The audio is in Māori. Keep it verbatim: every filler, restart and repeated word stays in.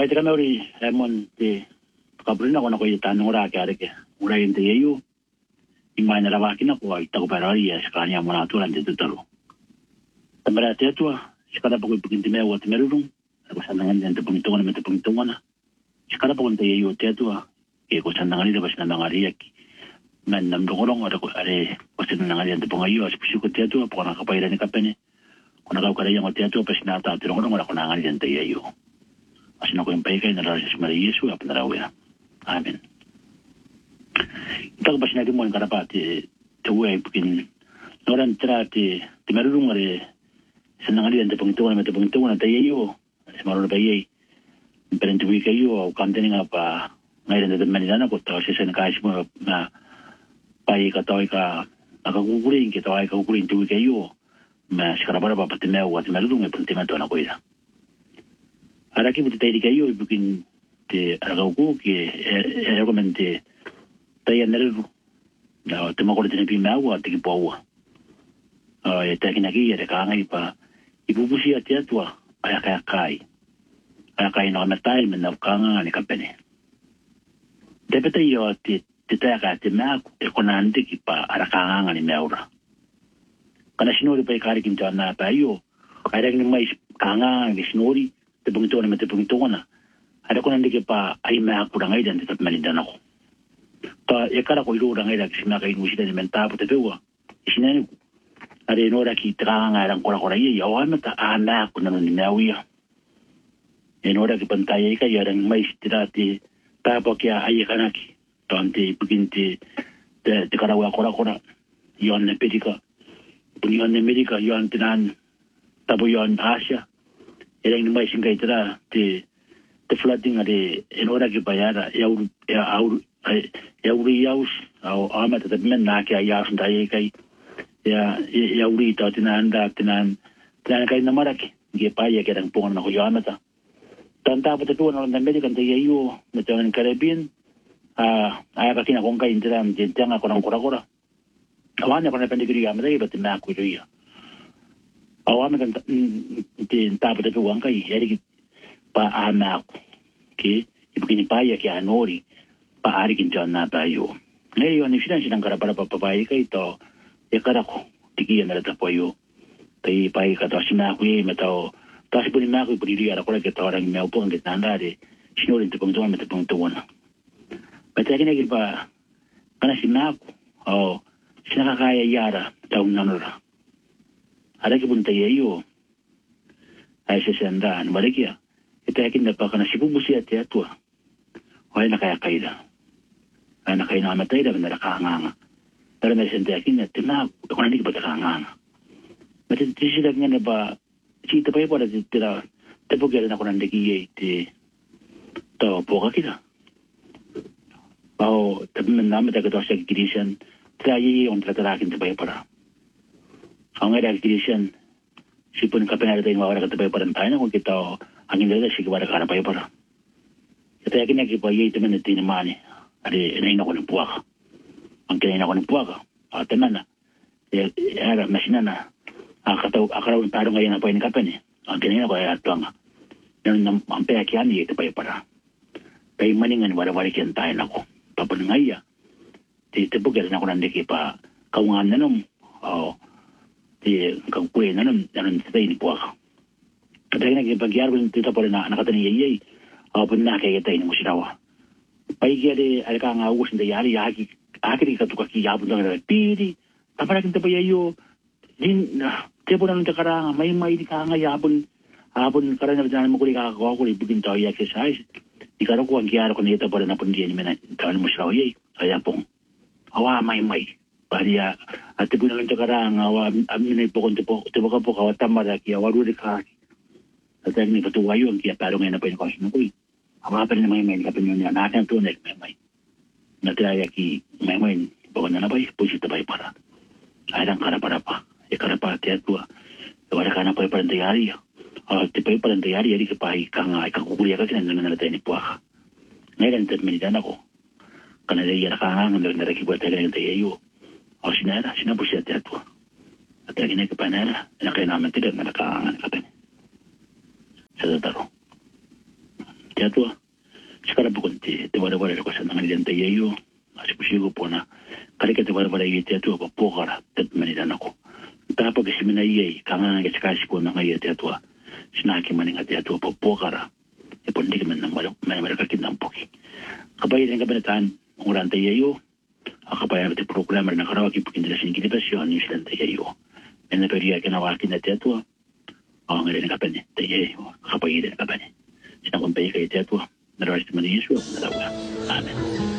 Kaya tika meuri, Raymond, te kapulina ko na ko itanong ora kaya ke. Ura yung te yayu, imay na rawaki na ko, ita ko parari ya, sa kanya mo na aturan te tutaro. Tambara te atua, sikara pa ko ipukinti mewa te merurung, ako sandangan din te pungitungan na te pungitungan na. Sikara pa ko te yayu te atua, kaya ko sandangan nila ba sinandangari yaki. Man nam dongorong ada ko are ko sinandangari te pungayu, as pusi ko te atua, pa ko nakapayra ni kapene. Ko nakaukaraya ko te atua, pa sinata te dongorong, ada ko nangari te yayu. Así no pueden pedir na rasa semari Yesu apa na rawea. Amen. Ito ba sinabi mo ang karapati te uwe pukin noran tra te te marurung are sanangali ang te pangituan na te pangituan na te yayo. Sa marunong ba yay. Pero tuwi kayo o kamtani nga pa ngayon na manila na ko tao siya na kahit mo na payi ka tao ka nakakukurin kita ay kakukurin tuwi kayo. Ma sikarabara pa pati mewa at marurung ay puntimanto na ko ila. Araki buti tayo di kayo, ibukin te aragaw ko, ki recommend te tayo nariru. Na tumakot na pimawa at tigipawa. E tayo kinaki, yare kangay pa, ibubusi at yatwa, ay akayakay. Akayakay na kamatay, manapkanga ni kapene. Dapat tayo, te tayo ka, te maak, e konandi ki pa arakanga ni meura. Kana sinuri pa ikarikin tayo na tayo, kaya rin may kanga, ni sinuri, te pungituan na te pungituan na. Ada ko nandiki pa ay mga kurang ay dan tetap malindan ako. Pa yakara ko irurang ay lagi sima kayo musida ni mentapo te pewa. Isinani ko. Ada inora ki terang ay lang kura-kura iya. Yawan mata anak ko naman ni Nawiya. Inora ki pantaya ika yarang may istira ti tapo kya ay kanaki. Tante ipuginti te karawa kura-kura. Yon na pedika. Punyon na medika yon tinan tabo yon Asia. Yang may singkay tira ti te flooding ade in ora ki bayara ya ya au ya uri yaus au ama te men na ki ya sunda ye kai ya ya uri ta tinan da tinan tinan kai na maraki ge pa ya ke dang pon na ko ya mata tanta pa te tuan na America te yu na te en Caribbean a aya ka kina kon kai intera te tanga ko na kora kora awana ko na pendigiri ya mata ba te na ku ya awam kan ti tapo te uang kai yari pa anak ki ibigin pa ya ki anori pa ari kin na tayo ngayon ni sinan sinang karapara pa papai kai to e kara ko tiki na ta poyo tai pai ka to sina ku e meta to si puni ma ku puni ara ko ke to orang me upon ke tandare sinori te pung to me te pung to wana meta kine ki pa kana sina ku o sina ka ya yara ta unanora ada ke pun tayo yo ay sa sandaan balikia ito yakin na pa ka na sibubusi at yatua ay nakaya kaida ay nakaya namatay na nakakanganga pero na isang yakin na tinag ako na hindi ka ba nakakanganga matitisilag nga na ba sita pa yung para tira tapogyaran ako ng nagiyay ti to po ka kita pao tabi man naman taga to sa kikirisyan tira yung tatarakin ta pa yung para ang nga dagkirisyan, sipon ka pinarita yung mawara katapay pa rin tayo na kung kita ang hindi na sigawara ka na pa yung para. Ito yakin na kipayay ito man ito naman eh. Ari, inayin ako ng puwaka. Ang kinayin ako ng puwaka. At naman na. Ara, masina na. Akaraw ng parang ngayon na pa yung kapan eh. Ang kinayin ako ay ato nga. Ang payakyan ito pa yung para. Kaya maningan wala-wala kiyan tayo na ako. Papanangaya. Titibugal na ako nandiki pa kaungan na nung. Oo. Di kang kuya na nun, nanon sa tayo ni Puwaka. Kaya nagpagyaro ko yung tita pa rin na nakataniyayay. Ako po na kaya tayo ni Musinawa. Paigya di, alika nga uwas na yari, aki di katukaki, yapon lang na, pili, taparakin ta pa yayo, din, tiyapo na nung takaranga, may may di ka nga yapon, hapon ka rin na bitan mo kuli kakakawa kuli, bugin tao yung exercise. Di ka rin ko ang kiyaro ko na ito pa rin na pundiyan ni Taon Musinawa yay, kaya pong, awa may may. Paria at tibo na lang takarang awa amin ay pokon tibo tibo ka po kawatam maraki awaruri ka at ang ni patuwayo ang kaya pero ngayon na pa yung kasin ko eh awa pa rin na may may kapin yun yan natin ito na may may natiraya ki may may pokon na na ba eh pusita ba para ay lang karapara pa e karapara tiya tuwa wala ka na pa yung parantayari at tipa yung parantayari yari ka pa ay kang ay kakukuliya ka kinan na natin ni Puwaka ngayon ang tatminitan ako kanadaya na kangang narakibwa tayo ng tayo o sinara, sinabu siya teatro. At lagi na kapanara, na kaya naman tidak na nakaangan ka pa. Sa tataro. te atua skara bukunti te wara wara ko sa nang lian te yeyo asipusigo pona kare ke te wara wara i te atua po pokara te mani dana ko ta pa ke simina ye kanga ke skasi ko nang ye te atua sinaki mani ngate atua po pokara e pondi ke menang wala mani mara ka kinam poki kabai den ka benetan nguran te yeyo akapaya te programmer na karawa ki pukin dila sin ki passion ni slen te yeyo ene peria ke na wa ki na te atua ang ngere ka pene te yeyo kabai den ka pene sina kon pe ka te atua na rais mani yesu na dawa amen